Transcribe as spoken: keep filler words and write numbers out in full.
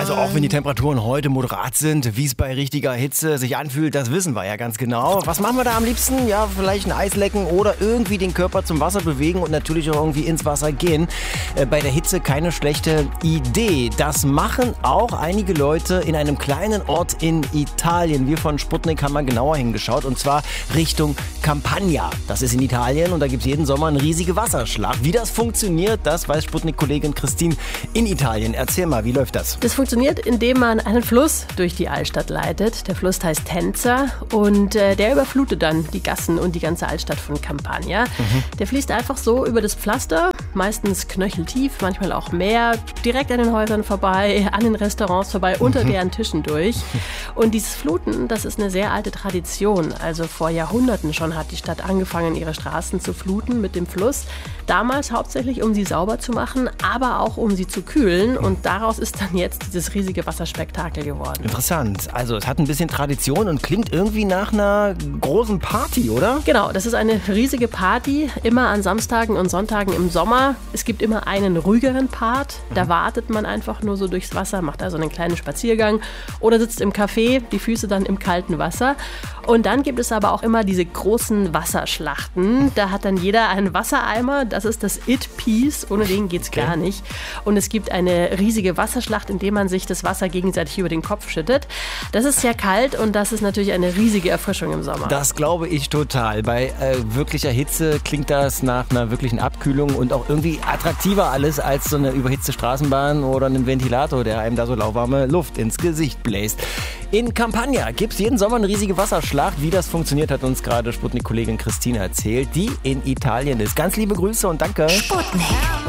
Also auch wenn die Temperaturen heute moderat sind, wie es bei richtiger Hitze sich anfühlt, das wissen wir ja ganz genau. Was machen wir da am liebsten? Ja, vielleicht ein Eis lecken oder irgendwie den Körper zum Wasser bewegen und natürlich auch irgendwie ins Wasser gehen. Äh, bei der Hitze keine schlechte Idee. Das machen auch einige Leute in einem kleinen Ort in Italien. Wir von Sputnik haben mal genauer hingeschaut und zwar Richtung Campania. Das ist in Italien und da gibt es jeden Sommer eine riesige Wasserschlacht. Wie das funktioniert, das weiß Sputnik-Kollegin Christine in Italien. Erzähl mal, wie läuft das? Das funktioniert, indem man einen Fluss durch die Altstadt leitet. Der Fluss heißt Tenza und äh, der überflutet dann die Gassen und die ganze Altstadt von Campania. Mhm. Der fließt einfach so über das Pflaster, meistens knöcheltief, manchmal auch mehr, direkt an den Häusern vorbei, an den Restaurants vorbei, unter mhm. deren Tischen durch. Und dieses Fluten, das ist eine sehr alte Tradition. Also vor Jahrhunderten schon hat die Stadt angefangen, ihre Straßen zu fluten mit dem Fluss. Damals hauptsächlich, um sie sauber zu machen, aber auch um sie zu kühlen. Und daraus ist dann jetzt dieses riesige Wasserspektakel geworden. Interessant. Also es hat ein bisschen Tradition und klingt irgendwie nach einer großen Party, oder? Genau, das ist eine riesige Party, immer an Samstagen und Sonntagen im Sommer. Es gibt immer einen ruhigeren Part. Da mhm. wartet man einfach nur so durchs Wasser, macht also einen kleinen Spaziergang oder sitzt im Café, die Füße dann im kalten Wasser. Und dann gibt es aber auch immer diese großen Wasserschlachten. Da hat dann jeder einen Wassereimer. Das ist das It-Piece. Ohne den geht's okay. gar nicht. Und es gibt eine riesige Wasserschlacht, in der man sich das Wasser gegenseitig über den Kopf schüttet. Das ist sehr kalt und das ist natürlich eine riesige Erfrischung im Sommer. Das glaube ich total. Bei äh, wirklicher Hitze klingt das nach einer wirklichen Abkühlung und auch irgendwie attraktiver alles als so eine überhitzte Straßenbahn oder einen Ventilator, der einem da so lauwarme Luft ins Gesicht bläst. In Campania gibt es jeden Sommer eine riesige Wasserschlacht. Wie das funktioniert, hat uns gerade Sputnik-Kollegin Christine erzählt, die in Italien ist. Ganz liebe Grüße und danke. Sputnik.